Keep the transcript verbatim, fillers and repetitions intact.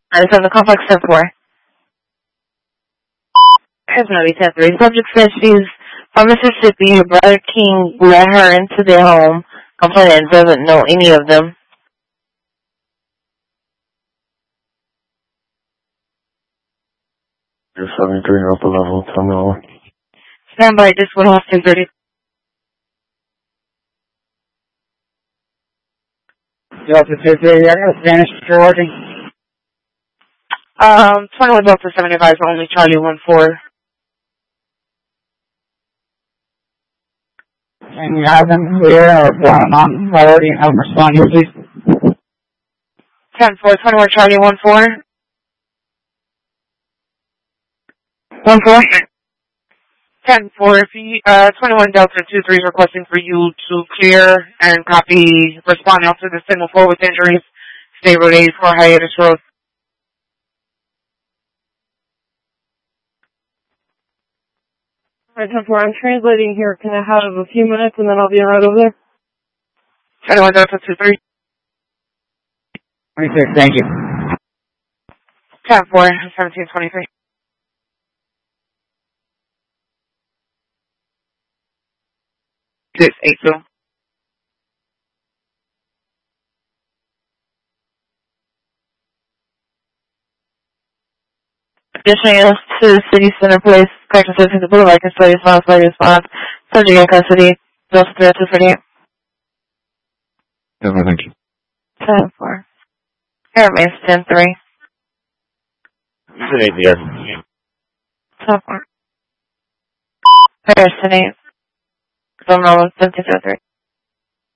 I from the complex ten four. Here's Nobby ten three. Subject says she's from Mississippi. Her brother King let her into their home. Complainant doesn't know any of them. You're seventy-three upper level, tell me all. Stand by, this will have ten thirty. Delta two three, I got a Spanish you're working. Um, twenty-one Delta seventy-five, only Charlie one four. And you have them here, or one on priority, and have them respond here, please. ten four, twenty-one Charlie one four. one four. ten four, if you, uh, twenty-one Delta two three is requesting for you to clear and copy responding to the signal four with injuries. State Road eighty-four, Hiatus Road. Alright, ten four, I'm translating here. Can I have a few minutes and then I'll be right over there? twenty-one Delta two three. twenty-six, thank you. ten four, seventeen twenty-three. six eight two. Additionally, to the City Center Place, correction services, the Boulevard, custody response, by response, subject in custody, Delta three two forty-eight. Yeah, no, thank you. ten four. Here remains ten three. It's an eight there. ten four. Here's ten eight. Phone number fifty-two three.